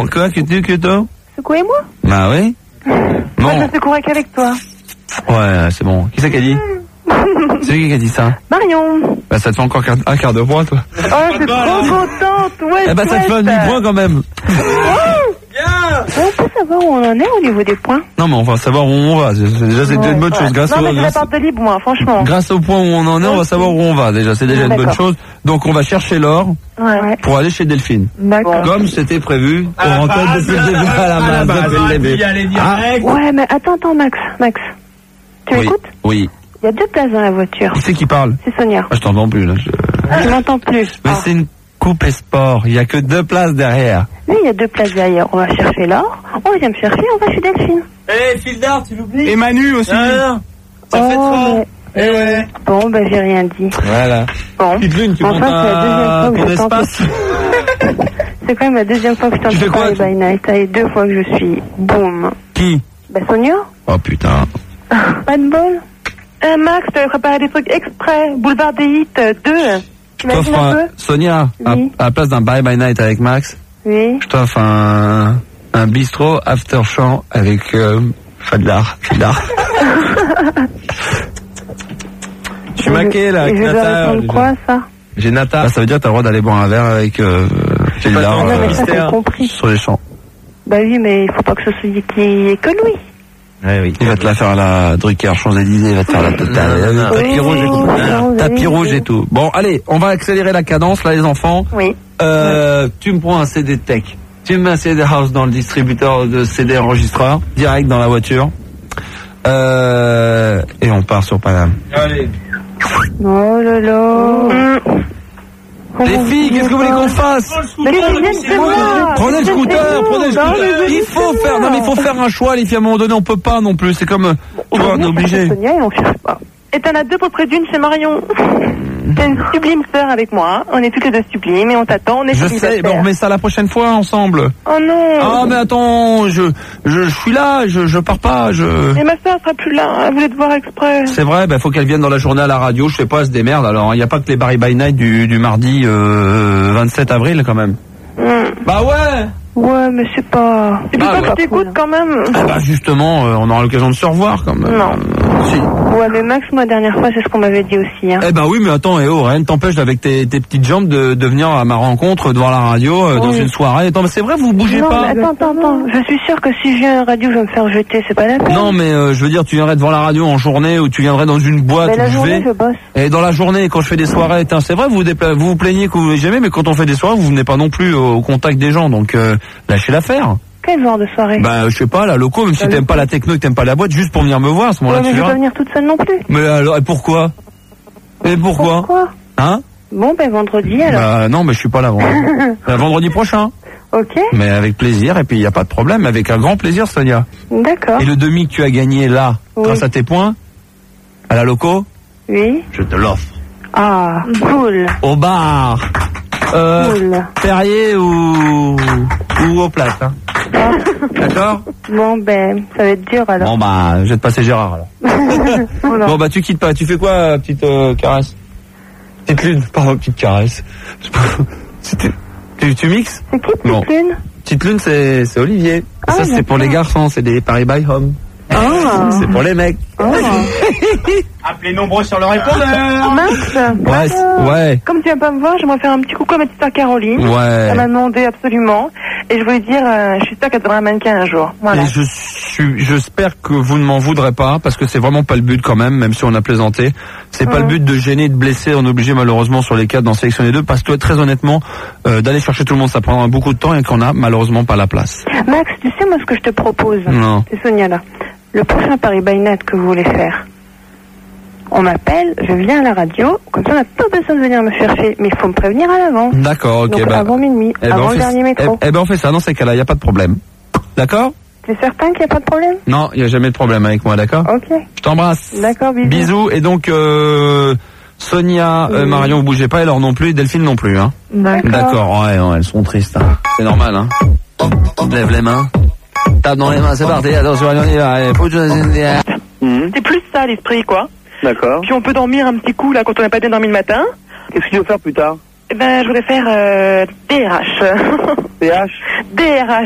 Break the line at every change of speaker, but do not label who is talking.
Quoi, Kuto?
Secouez-moi.
Bah oui.
Moi, je secouerai qu'avec toi.
Ouais, c'est bon. Qui c'est qui a dit? C'est qui a dit ça?
Marion.
Bah ça te fait encore un quart de point, toi.
Oh, je suis trop contente. Ouais,
eh bah ça te fait un demi-point quand même.
On peut savoir où on en est au niveau des points.
Non mais on va savoir où on va. Déjà c'est une bonne chose.
Non mais c'est la part de libre, moi, franchement.
Grâce au point où on en est, on va savoir où on va. Déjà c'est déjà une bonne chose. Donc on va chercher l'or pour aller chez Delphine.
D'accord.
Comme c'était prévu. Pour rentrer depuis le début à la base depuis le début.
Ouais mais attends Max. Tu m'écoutes?
Oui.
Il y a 2 places dans la voiture.
Qui c'est qui parle?
C'est Sonia.
Ah, je t'entends plus là.
Tu m'entends plus.
Mais c'est une coupé sport. Il y a que 2 places derrière.
Oui, il y a 2 places derrière. On va chercher l'or. On vient me chercher. On va chez Delphine.
Eh, Fildar, tu l'oublies?
Et Manu aussi.
Ça fait trop.
Eh ouais. Bon, ben j'ai rien dit.
Voilà.
Bon.
Petite lune, tu montes ton espace.
C'est quand même la 2e fois que je tente Paris by Night. Ça fait 2 fois que je suis. Boum.
Qui?
Bah Sonia.
Oh putain.
Pas de bol. Max, tu avais préparé des trucs exprès. Boulevard des Hits 2. Tu m'imagines un peu?
Sonia, oui. À la place d'un Bye Bye Night avec Max,
oui.
Je t'offre un bistrot after chant avec Fadlar. Je suis maqué là avec
Nata. Je vais répondre quoi ça?
J'ai Nata. Bah, ça veut dire que t'as le droit d'aller boire un verre avec Fadlar sur les champs.
Bah oui, mais il faut pas que ce soit qui est que lui.
Ouais, oui. Il va te la faire à la Drucker, Champs-Élysées, il va te faire la totale. Tapis rouge et tout. Tapis rouge et tout. Bon, allez, on va accélérer la cadence, là, les enfants.
Oui.
Tu me prends un CD Tech. Tu me mets un CD House dans le distributeur de CD enregistreur, direct dans la voiture. Et on part sur Paname.
Allez.
Oh là là.
Les filles, qu'est-ce que vous voulez qu'on fasse? Prenez le scooter. Il faut faire, non mais il faut faire un choix, les filles, à un moment donné, on peut pas non plus, c'est comme, tu vois, on est obligé.
Et t'en as 2 pour près d'une chez Marion. T'as une sublime sœur avec moi, on est toutes les 2 sublimes et on t'attend, on est
Je sais, bon, on remet ça la prochaine fois ensemble.
Oh non.
Ah mais attends, je suis là, je pars pas,
Mais ma sœur sera plus là, elle voulait te voir exprès.
C'est vrai, faut qu'elle vienne dans la journée à la radio, je sais pas, elle se démerde alors, il n'y a pas que les Barry by Night du mardi 27 avril quand même. Bah ouais.
Ouais, mais c'est pas... Tu peux pas que je t'écoute quand même.
Ah bah justement, on aura l'occasion de se revoir quand même.
Non.
Si.
Ouais, mais Max, moi, la dernière fois, c'est ce qu'on m'avait dit aussi. Hein.
Eh bah oui, mais attends, rien ne t'empêche avec tes petites jambes de venir à ma rencontre devant la radio, dans une soirée. Attends, mais c'est vrai, vous bougez pas.
Mais attends. Je suis sûre que si je viens à la radio, je vais me faire jeter, c'est pas la peine.
Non, mais je veux dire, tu viendrais devant la radio en journée ou tu viendrais dans une boîte
où je vais. Je bosse.
Et dans la journée, quand je fais des soirées, c'est vrai, vous vous plaignez que vous venez jamais, mais quand on fait des soirées, vous venez pas non plus au contact des gens, donc lâchez l'affaire.
Quel genre de soirée?
Bah, je sais pas, la loco, même si t'aimes pas la techno et que t'aimes pas la boîte, juste pour venir me voir à ce moment-là,
mais je vais pas venir toute seule non plus.
Mais alors, et pourquoi?
Pourquoi?
Hein?
Bon, ben vendredi alors.
Bah, non, mais je suis pas là vendredi prochain.
Ok.
Mais avec plaisir, et puis il y a pas de problème, avec un grand plaisir, Sonia.
D'accord.
Et le demi que tu as gagné là, grâce à tes points, à la loco?
Oui.
Je te l'offre.
Ah, cool.
Au bar. Perrier ou au plat, hein. D'accord?
Bon, ben, ça va être dur alors.
Bon, bah, je vais te passer Gérard alors. Bon, bah, tu quittes pas. Tu fais quoi, petite caresse? Petite lune, pardon, petite caresse. Tu mixes?
C'est qui, petite lune?
Petite lune, c'est Olivier. Ah, ça, c'est pour les garçons, c'est des Paris by Home. C'est pour les mecs.
Appelez nombreux sur le répondeur.
Max,
ouais.
Comme tu viens pas me voir, j'aimerais faire un petit coucou à ma petite sœur Caroline.
Ouais.
Elle m'a demandé absolument. Et je voulais dire, je suis sûre qu'elle devrait un mannequin un jour. Voilà.
Et j'espère que vous ne m'en voudrez pas, parce que c'est vraiment pas le but quand même si on a plaisanté. C'est pas le but de gêner, de blesser. On est obligé malheureusement sur les 4 d'en sélectionner 2, parce que très honnêtement, d'aller chercher tout le monde, ça prendra beaucoup de temps et qu'on a malheureusement pas la place.
Max, tu sais moi ce que je te propose?
Non.
C'est Sonia là. Le prochain Paris by Night que vous voulez faire, on m'appelle, je viens à la radio, comme ça on n'a pas besoin de venir me chercher, mais il faut me prévenir à l'avance.
D'accord, ok.
Donc, avant minuit, avant le dernier métro.
On fait ça dans ces cas-là, il n'y a pas de problème. D'accord?
T'es certain qu'il n'y a pas de problème?
Non, il n'y a jamais de problème avec moi, d'accord?
Ok.
Je t'embrasse.
D'accord, bisous.
Bisous, et donc Sonia, Marion, vous bougez pas, et Laure non plus, et Delphine non plus, hein? D'accord, ouais, elles sont tristes, hein. C'est normal, hein. Lève les mains. Tape dans les mains, c'est parti, attention, on y va.
C'est plus ça l'esprit, quoi.
D'accord.
Puis on peut dormir un petit coup là quand on n'a pas bien dormi le matin.
Qu'est-ce que tu veux faire plus tard?
Je voudrais faire DRH.
PH?
DRH.